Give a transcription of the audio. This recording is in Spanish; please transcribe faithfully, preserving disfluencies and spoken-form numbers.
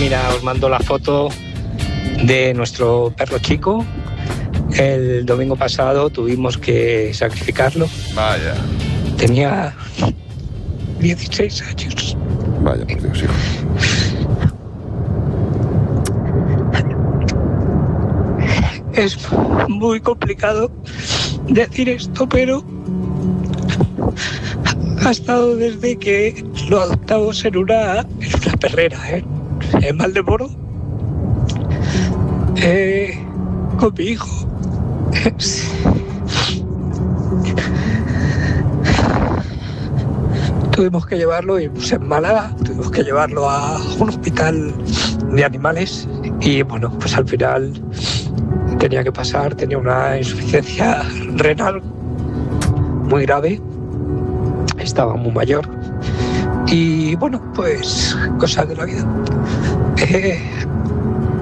mira, os mando la foto de nuestro perro chico. El domingo pasado tuvimos que sacrificarlo. Vaya. Tenía dieciséis años. Vaya, por Dios, hijo. Es muy complicado decir esto, pero ha estado desde que lo adoptamos en una, en una perrera, ¿eh? En Valdemoro, eh, con mi hijo. Tuvimos que llevarlo, y pues en Málaga, tuvimos que llevarlo a un hospital de animales y bueno, pues al final tenía que pasar, tenía una insuficiencia renal muy grave, estaba muy mayor y bueno, pues cosas de la vida. Eh,